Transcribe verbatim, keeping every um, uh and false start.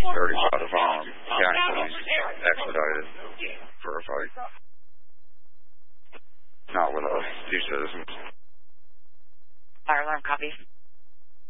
already got a um, county police expedited for a fight. Not with us, two citizens. Fire alarm, copy.